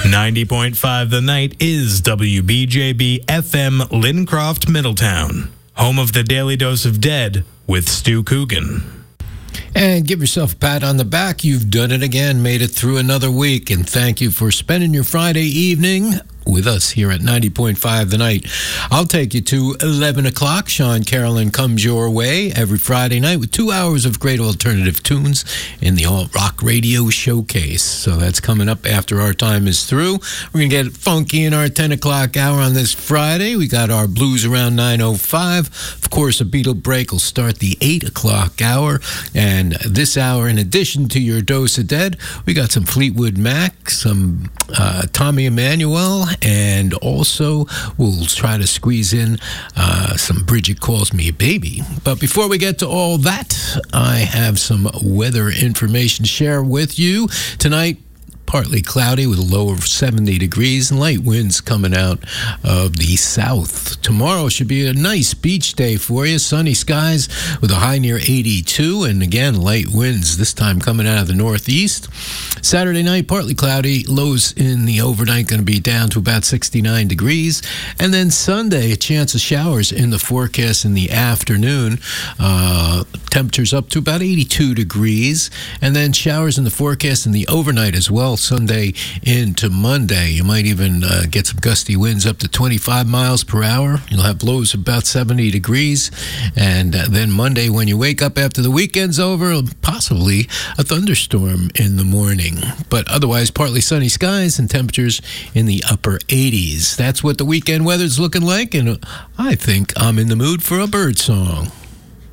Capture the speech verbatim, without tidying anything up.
ninety point five The Night is W B J B F M Lincroft, Middletown, home of the Daily Dose of Dead with Stu Coogan. And give yourself a pat on the back. You've done it again, made it through another week, and thank you for spending your Friday evening with us here at ninety point five The Night. I'll take you to eleven o'clock. Sean Carolyn comes your way every Friday night with two hours of great alternative tunes in the Alt Rock Radio Showcase. So that's coming up after our time is through. We're going to get funky in our ten o'clock hour on this Friday. We got our blues around nine oh five. Of course, a Beatle break will start the eight o'clock hour. And this hour, in addition to your dose of Dead, we got some Fleetwood Mac, some uh, Tommy Emmanuel, and also we'll try to squeeze in uh, some Bridget Calls Me a Baby. But before we get to all that, I have some weather information to share with you. Tonight, partly cloudy with a low of seventy degrees and light winds coming out of the south. Tomorrow should be a nice beach day for you. Sunny skies with a high near eighty-two, and again, light winds, this time coming out of the northeast. Saturday night, partly cloudy, lows in the overnight going to be down to about sixty-nine degrees. And then Sunday, a chance of showers in the forecast in the afternoon. Uh, temperatures up to about eighty-two degrees. And then showers in the forecast in the overnight as well. Sunday into Monday. You might even uh, get some gusty winds up to twenty-five miles per hour. You'll have lows of about seventy degrees. And uh, then Monday, when you wake up after the weekend's over, possibly a thunderstorm in the morning. But otherwise, partly sunny skies and temperatures in the upper eighties. That's what the weekend weather's looking like, and I think I'm in the mood for a bird song.